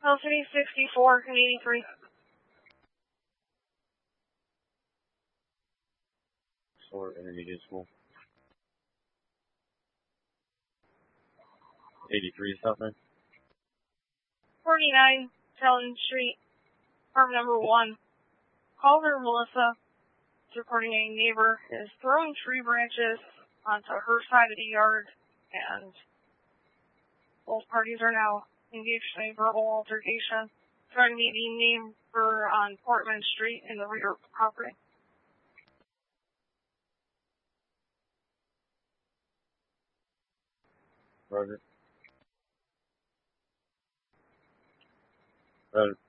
City 64 and 83. For intermediate school. 83 something. 49 Talon Street, apartment number 1. Caller Melissa is reporting a neighbor is throwing tree branches onto her side of the yard, and both parties are now engaged in a verbal altercation, trying to meet the neighbor on Portman Street in the rear of the property. Roger. Roger.